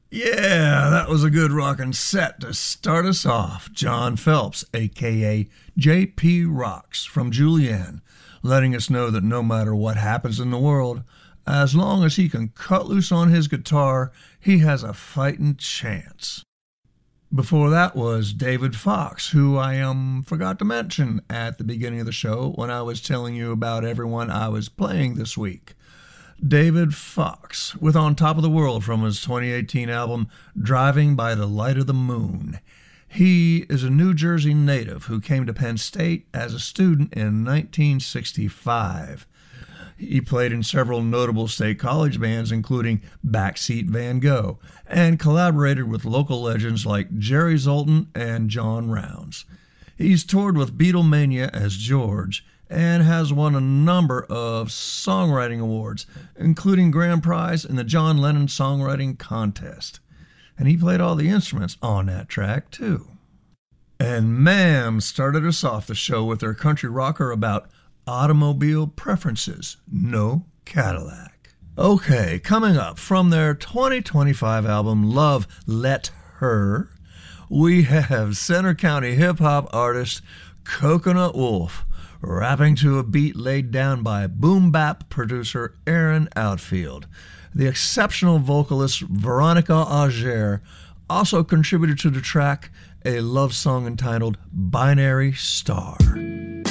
Yeah, that was a good rockin' set to start us off. John Phelps, aka JP Rocks from Julianne, letting us know that no matter what happens in the world, as long as he can cut loose on his guitar, he has a fighting chance. Before that was David Fox, who I forgot to mention at the beginning of the show when I was telling you about everyone I was playing this week. David Fox with On Top of the World from his 2018 album Driving by the Light of the Moon. He is a New Jersey native who came to Penn State as a student in 1965. He played in several notable state college bands, including Backseat Van Gogh, and collaborated with local legends like Jerry Zoltan and John Rounds. He's toured with Beatlemania as George and has won a number of songwriting awards, including Grand Prize in the John Lennon Songwriting Contest. And he played all the instruments on that track, too. And Mam started us off the show with their country rocker about automobile preferences, no Cadillac. Okay, coming up from their 2025 album Love Let Her, we have Center County hip-hop artist Coconut Wolf rapping to a beat laid down by boom bap producer Aaron Outfield. The exceptional vocalist Veronica Auger also contributed to the track a love song entitled Binary Star.